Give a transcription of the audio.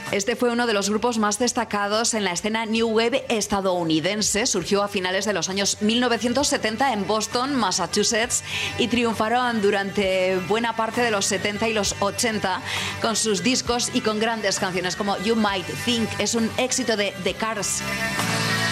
Este fue uno de los grupos más destacados en la escena New Wave estadounidense. Surgió a finales de los años 1970 en Boston, Massachusetts, y triunfaron durante buena parte de los 70 y los 80 con sus discos y con grandes canciones como You Might Think. Es un éxito de The Cars.